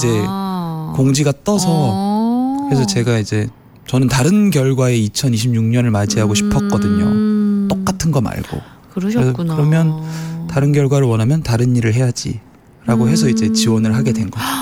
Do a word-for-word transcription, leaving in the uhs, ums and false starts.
이제 공지가 떠서 어. 그래서 제가 이제 저는 다른 결과의 이천이십육 년을 맞이하고 음. 싶었거든요. 똑같은 거 말고. 그러셨구나. 그러면 다른 결과를 원하면 다른 일을 해야지라고 음. 해서 이제 지원을 하게 된 거죠.